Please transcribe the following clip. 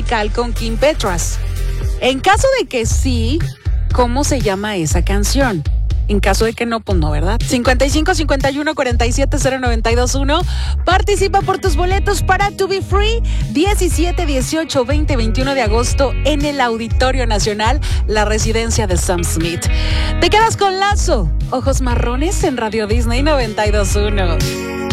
musical con Kim Petras? En caso de que sí, ¿cómo se llama esa canción? En caso de que no, pues no, ¿verdad? 55 51 47 0921. Participa por tus boletos para To Be Free 17, 18, 20, 21 de agosto en el Auditorio Nacional, la residencia de Sam Smith. Te quedas con Lazo, Ojos Marrones en Radio Disney 92.1.